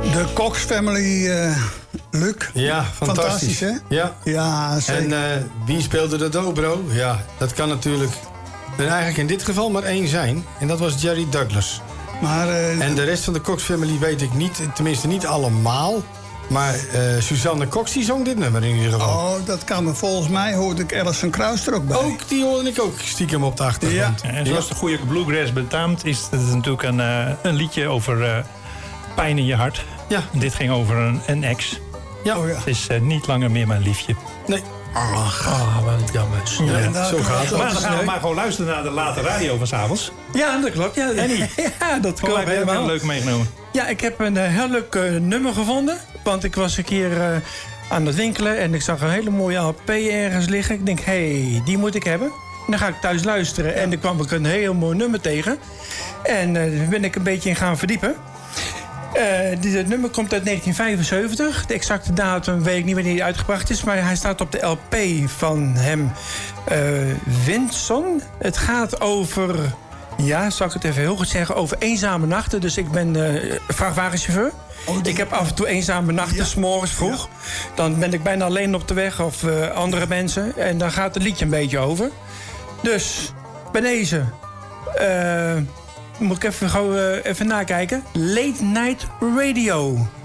De Cox Family, Luc. Ja, fantastisch. Hè? Ja. Ja, zeker. En wie speelde de dobro? Ja, dat kan natuurlijk er eigenlijk in dit geval maar één zijn. En dat was Jerry Douglas. Maar, en de rest van de Cox Family weet ik niet. Tenminste niet allemaal. Maar Suzanne Cox die zong dit nummer in ieder geval. Oh, dat kan me. Volgens mij hoorde ik Alison Krauss er ook bij. Ook, die hoorde ik ook stiekem op de achtergrond. Ja. En zoals de goede bluegrass betaamt, is het natuurlijk een liedje over pijn in je hart. Ja. En dit ging over een ex. Ja. Oh, ja. Het is niet langer meer mijn liefje. Nee. Wat jammer. Ja, zo gaat het. Maar dan gaan we maar gewoon luisteren naar de late radio van 's avonds. Ja, dat klopt. Ja, ja, dat klopt Heb je helemaal. leuk meegenomen? Ja, ik heb een heel leuk nummer gevonden. Want ik was een keer aan het winkelen en ik zag een hele mooie LP ergens liggen. Ik denk, hé, die moet ik hebben. En dan ga ik thuis luisteren en dan kwam ik een heel mooi nummer tegen. En daar ben ik een beetje in gaan verdiepen. Dit nummer komt uit 1975. De exacte datum weet ik niet wanneer hij uitgebracht is, maar hij staat op de LP van hem, Winson. Het gaat over, ja, zal ik het even heel goed zeggen, over eenzame nachten. Dus ik ben vrachtwagenchauffeur. Ik heb af en toe eenzame nachten, 's morgens vroeg. Ja. Dan ben ik bijna alleen op de weg of andere mensen. En dan gaat het liedje een beetje over. Dus bij deze moet ik even nakijken. Late Night Radio.